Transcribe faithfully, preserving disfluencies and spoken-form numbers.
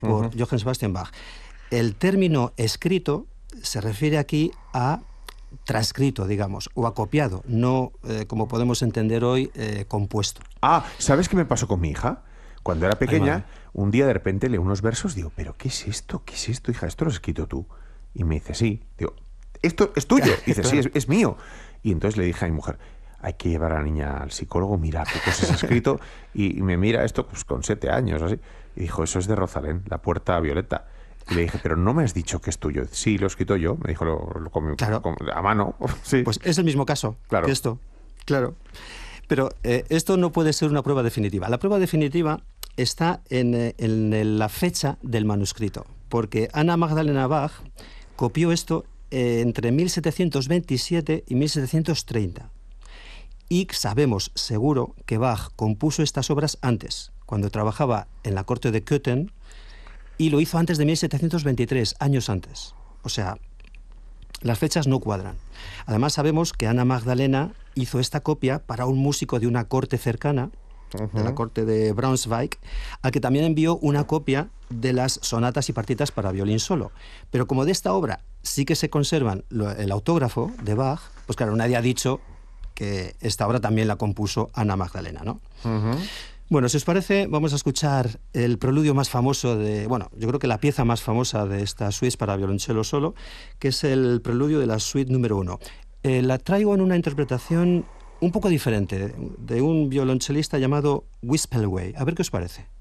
por Ujú. Johann Sebastian Bach. El término escrito se refiere aquí a transcrito, digamos, o a copiado, no, eh, como podemos entender hoy, eh, compuesto. Ah, ¿sabes qué me pasó con mi hija? Cuando era Ay, pequeña, madre. un día de repente leo unos versos, digo, ¿pero qué es esto? ¿Qué es esto, hija? ¿Esto lo has escrito tú? Y me dice, sí. Digo, ¿esto es tuyo? Y dice, sí, Claro. es, es mío. Y entonces le dije a mi mujer, hay que llevar a la niña al psicólogo, mira qué cosas ha escrito. Y, y me mira esto pues, con siete años, así. Y dijo, eso es de Rosalén, La Puerta Violeta. Y le dije, pero no me has dicho que es tuyo. Sí, lo he escrito yo. Me dijo, lo, lo, con- Claro, con- a mano. Sí, pues es el mismo caso que claro. esto, claro. Pero eh, esto no puede ser una prueba definitiva. La prueba definitiva está en, eh, en la fecha del manuscrito, porque Anna Magdalena Bach copió esto eh, entre mil setecientos veintisiete y mil setecientos treinta. Y sabemos seguro que Bach compuso estas obras antes, cuando trabajaba en la corte de Köthen, y lo hizo antes de mil setecientos veintitrés, años antes. O sea, las fechas no cuadran. Además sabemos que Ana Magdalena hizo esta copia para un músico de una corte cercana, de la Ujú. corte de Braunschweig, al que también envió una copia de las sonatas y partitas para violín solo. Pero como de esta obra sí que se conservan lo- el autógrafo de Bach, pues claro, nadie ha dicho que esta obra también la compuso Ana Magdalena, ¿no? Ujú. Bueno, si os parece, vamos a escuchar el preludio más famoso de, bueno, yo creo que la pieza más famosa de esta suite para violonchelo solo, que es el preludio de la suite número uno. Eh, la traigo en una interpretación un poco diferente, de un violonchelista llamado Wispelwey. A ver qué os parece.